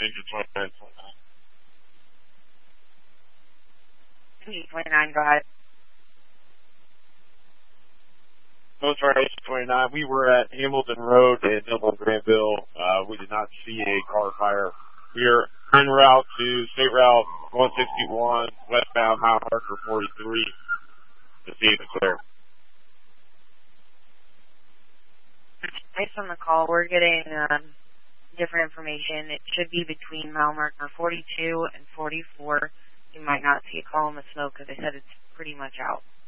Major 29. 29, go ahead. Most of our 29, we were at Hamilton Road in Dublin, Granville. We did not see a car fire. We are en route to State Route 161, westbound mile marker 43, to see if it's there. Based on the call, we're getting different information. It should be between mile marker 42 and 44. You might not see a call in the smoke because they said it's pretty much out.